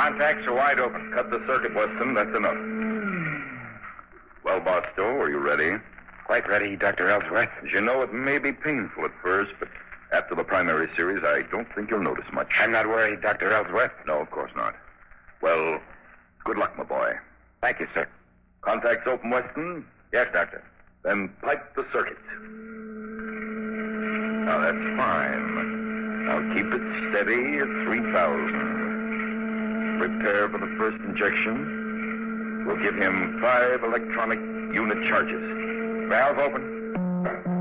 Contacts are wide open. Cut the circuit, Weston. That's enough. Well, Barstow, are you ready? Quite ready, Dr. Ellsworth. As you know, it may be painful at first, but after the primary series, I don't think you'll notice much. I'm not worried, Dr. Ellsworth. No, of course not. Well, good luck, my boy. Thank you, sir. Contacts open, Weston? Yes, Doctor. Then pipe the circuit. Now, that's fine. Now, keep it steady at 3,000. Prepare for the first injection. We'll give him 5 electronic unit charges. Valve open.